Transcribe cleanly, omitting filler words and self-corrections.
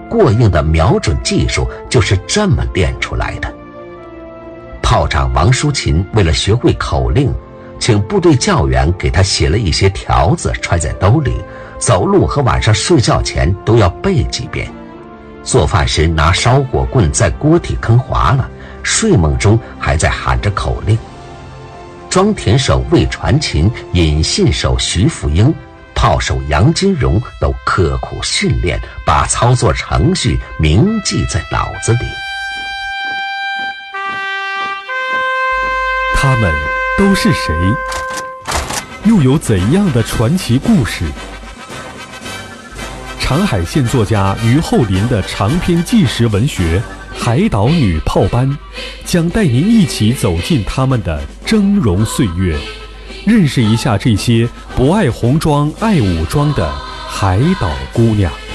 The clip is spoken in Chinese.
过硬的瞄准技术就是这么练出来的。炮长王淑琴为了学会口令，请部队教员给他写了一些条子揣在兜里，走路和晚上睡觉前都要背几遍。做饭时拿烧火棍在锅底坑划了，睡梦中还在喊着口令。装填手魏传琴、引信手徐福英、炮手杨金荣都刻苦训练，把操作程序铭记在脑子里。 他们都是谁？又有怎样的传奇故事？长海县作家于厚林的长篇纪实文学《海岛女炮班》将带您一起走进他们的峥嵘岁月，认识一下这些不爱红装爱武装的海岛姑娘。